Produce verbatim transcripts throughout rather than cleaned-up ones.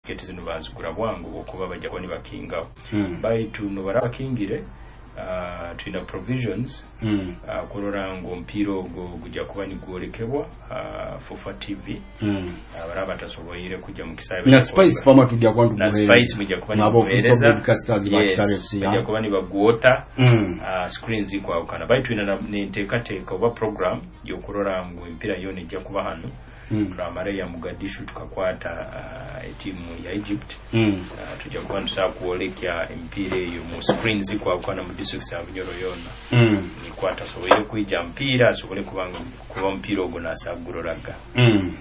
Keti zino bazigura bwangu okuba bajja kwani bakinga mm. baitu no barabakingire uh, tuina provisions mm. uh, kulora ngo mpiro go kujja kuba ni gwolekebwa uh, Fufa T V mm. uh, baraba tasoboyire kujja mu kisabe na Spice Farmer tujja kwandu na Spice mujja kuba ni kubereza broadcasters ba Star F C mujja kuba ni bagwota mm. uh, screens kwa ukana baitu ina ne tekateka oba program yo kulora ngo mpira yone jja kuba hano mm. turamare ya Mogadishu tukakwata uh, timu ya Egypt mm. uh, tujja kuba tusa kuolekya empire yo mu screens kwa ukana mu districts ya Bunyoro yona mm. ni kwata soboye kuija mpira sobole kubanga kuba mpira ogona asagurolaga mm.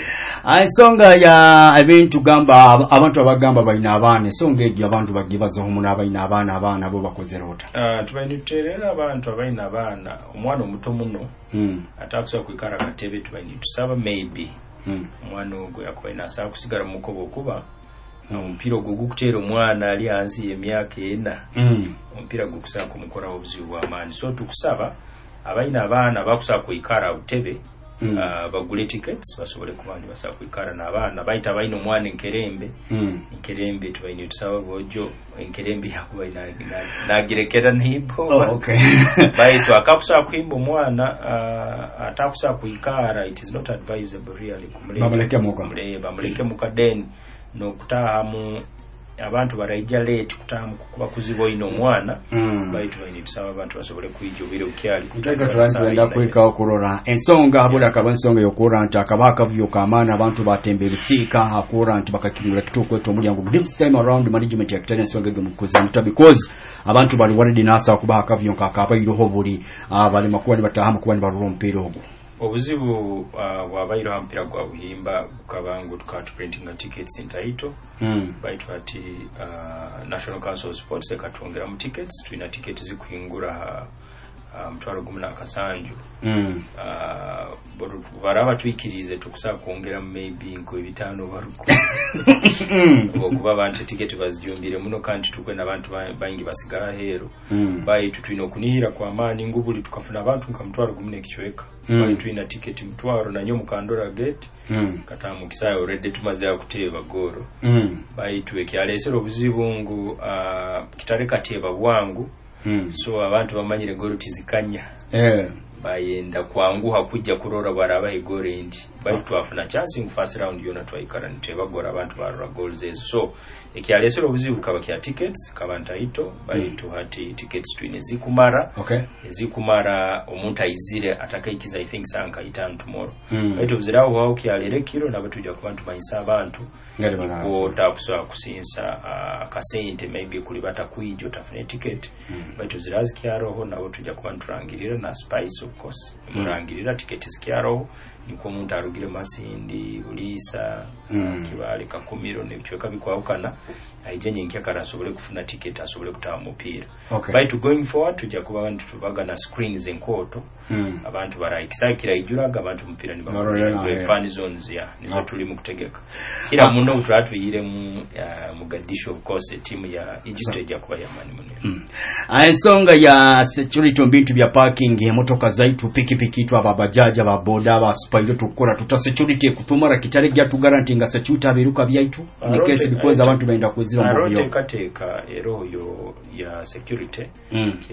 eh ansonga ya ebintu gamba abantu abagamba balina abaana songa egi abantu bagibazo omuna abalina abaana abaana abo bakoze rota ah uh, tubainiterera abantu abalina abaana omwana omuto muno mm. atakusa kwikara katebe tubainitusaba maybe mm. omwana ogo yakoina asa kusigara mukobo kuba omupiira ogwo gukutera omwana ali ansi y'emyaka ena mm. omupiira gukusaba kumukora obuzibu bw'amaani so tukusaba abalina abaana bakusaba kwikara butebe mm. uh, bagule tickets basobole kubandi basaba kwikara n'abaana baita abalina omwana enkerembe mm. enkerembe tubaine tusaba bojo enkerembe yakuba nagirekera nibo oh, okay. baitu akakusaba kwimba omwana uh, atakusaba kwikara it is not advisable really kumuleka bamuleke muka bamuleke muka den no kutahamu abantu barajja late kutahamu kuba kuzibo ino omwana mm. baitu baine tusaba abantu basobole kwijja obire ukyali kutaka twanda kwika okurora ensonga habula yeah. Kabansonga yokura nti akabaka vyo kamana abantu batembe bisika akura nti bakakirira kituko kwetu omulyango this time around management ya kitanya ensonga ge mukoze muta because abantu bali waridi nasa kubaka vyo kakaba iroho buli abali makuwa ni batahamu kuba ni barumpiro ogo obuzibu uh, wabairo hampira gwa buhimba kukabangu tukatu printing na tickets entaito mm. baitu ati uh, National Council of Sports ekatongera mu tickets tuina tickets zikuyingura uh, mtwaro gumuna akasanju mm. uh, baraba twikirize tukusaba kuongera maybe nko bitano baruko okuba abantu ticket bazijombire muno kanti tukwena abantu bangi basigara hero mm. baitu tuina okunihira kwa amani ngubuli tukafuna abantu nkamtwaro gumuna ekichweka mm. bali tuina ticket mtwaro na nyo mukandora gate mm. katamu kisayo already tumaze yakuteba goro mm. baitu ekyalesero obuzibungu uh, kitareka teba bwangu mm. so abantu bamanyire goro tizikanya eh bayenda kwangu hakujja kurora baraba igore ndi baitu afuna chance in first round yona twaikara nteba gora abantu barora goals ezo so ekyalesero obuzibu kaba kya tickets kabanta hito baitu mm. hati tickets twine zikumara okay zikumara omuntu ayizire atakayikiza I think sanka itano tomorrow mm. baitu obuzirawo wao kyalere kiro nabatuja kubantu bayisa abantu ngale bana ko takuswa kusinsa uh, kasente maybe kuli bata kuijo tafune ticket mm. baitu zirazi kyaroho nabo tujja kubantu rangirira na Spice of course mm. murangirira ticket zikyaroho niko umuntu arugire masindi bulisa mm. kibali kakumiro nebichweka bikwawukana ayijenye nkya karasobole kufuna ticket asobole kutaha mupira okay. By to going forward tujja kuba abantu tubaga na screens enkoto mm. abantu barayikisakira ijuraga abantu mupira ni bakubira fan zones ya nizo okay. Tuli mu kutegeka kila ah. Muno utratu yire mu uh, Mogadishu of course timu ya Egypt ejja kuba yamani munene mm. Ensonga ya security mbintu bya parking emotoka zaitu pikipiki tu ababajaja baboda ba spaido tukora tuta security kutumara kitare gya tu guaranteeing security abiruka byaitu ni case because abantu baenda kuzira mu byo teka teka eroho yo ya security mm.